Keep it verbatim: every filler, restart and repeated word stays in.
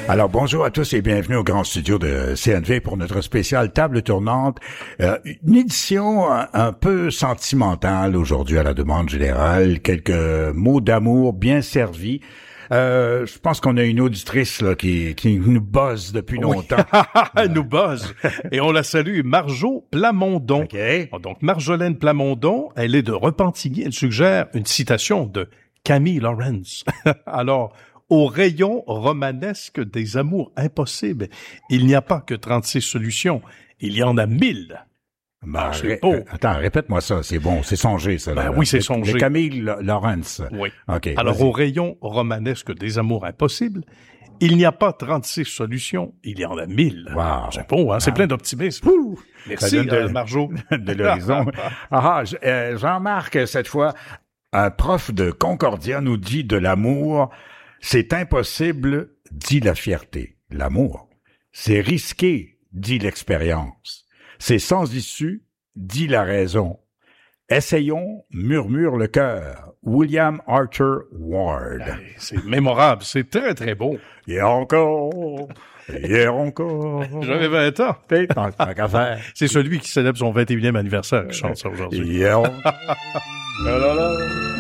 Alors, bonjour à tous et bienvenue au grand studio de C N V pour notre spéciale table tournante. Euh, une édition un, un peu sentimentale aujourd'hui à la demande générale. Quelques mots d'amour bien servis. Euh, je pense qu'on a une auditrice là qui, qui nous buzz depuis longtemps. Elle nous buzz. Et on la salue, Marjo Plamondon. Okay. Donc, Marjolaine Plamondon, elle est de Repentigny. Elle suggère une citation de Camille Lawrence. Alors, au rayon romanesque des amours impossibles, il n'y a pas que trente-six solutions, il y en a mille. Ben, c'est ré- beau. Attends, répète-moi ça, c'est bon, c'est songé ça. Ben là, oui, c'est Le- songé. le Camille L- Lawrence. Oui. Ok. Alors, vas-y. au rayon romanesque des amours impossibles, il n'y a pas trente-six solutions, il y en a mille. Wow. C'est beau, hein? C'est Wow. plein d'optimisme. Ouh. Ça Merci, donne de- euh, Marjo. de l'horizon. Ah, je- euh, Jean-Marc, cette fois, un prof de Concordia nous dit de l'amour, c'est impossible, dit la fierté. L'amour, c'est risqué, dit l'expérience. C'est sans issue, dit la raison. Essayons, murmure le cœur. William Arthur Ward. Hey, c'est mémorable, c'est très, très beau. Hier encore, hier encore. J'avais vingt ans. T'es tant tant qu'à faire. C'est celui qui célèbre son vingt et unième anniversaire qui chante ça aujourd'hui. Hier encore. La, la, la.